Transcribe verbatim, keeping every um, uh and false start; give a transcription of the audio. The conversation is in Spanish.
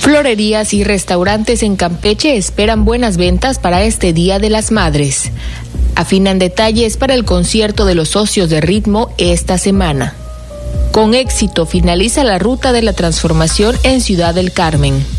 Florerías y restaurantes en Campeche esperan buenas ventas para este Día de las Madres. Afinan detalles para el concierto de los socios de ritmo esta semana. Con éxito finaliza la ruta de la transformación en Ciudad del Carmen.